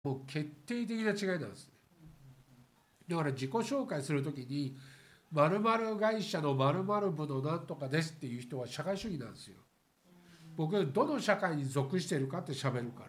もう決定的な違いなんですね。だから自己紹介するときに〇〇会社の〇〇部のなんとかですっていう人は社会主義なんですよ。僕どの社会に属しているかって喋るから。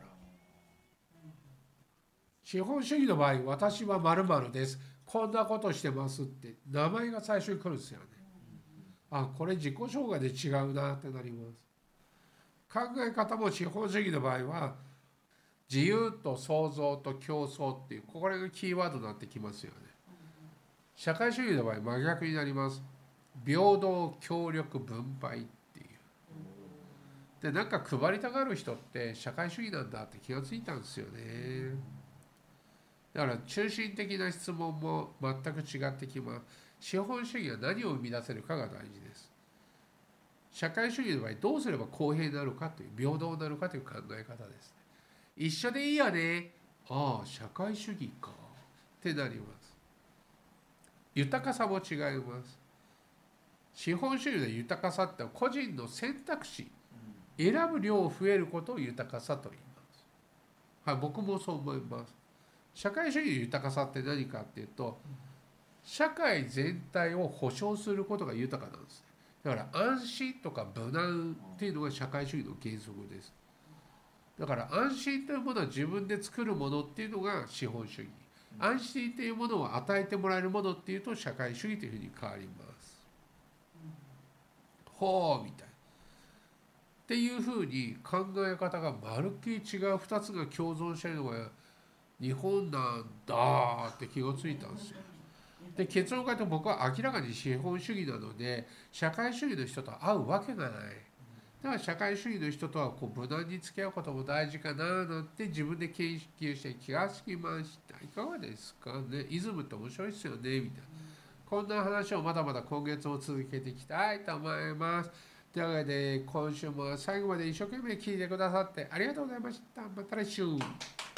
資本主義の場合、私は〇〇です、こんなことしてますって名前が最初に来るんですよね。あ、これ自己紹介で違うなってなります。考え方も資本主義の場合は自由と創造と競争っていうこれがキーワードになってきますよね。社会主義の場合真逆になります。平等協力分配っていうで、なんか配りたがる人って社会主義なんだって気がついたんですよね。だから中心的な質問も全く違ってきます。資本主義は何を生み出せるかが大事です。社会主義の場合どうすれば公平になるかという平等になるかという考え方です。一緒でいいよね、ああ社会主義かってなります。豊かさも違います。資本主義の豊かさって個人の選択肢、選ぶ量増えることを豊かさと言います。はい、僕もそう思います。社会主義の豊かさって何かっていうと、社会全体を保障することが豊かなんです。だから安心とか無難っていうのが社会主義の原則です。だから安心というものは自分で作るものっていうのが資本主義、安心というものを与えてもらえるものっていうと社会主義というふうに変わります。ほうみたいなっていうふうに考え方がまるっきり違う2つが共存しているのが日本なんだって気がついたんですよ。で結論から言うと僕は明らかに資本主義なので社会主義の人と会うわけがない。だから社会主義の人とは無難に付き合うことも大事かななんて自分で研究して気がつきました。いかがですかね。イズムって面白いですよねみたいな、こんな話をまだまだ今月も続けていきたいと思います。というわけで今週も最後まで一生懸命聞いてくださってありがとうございました。また来週。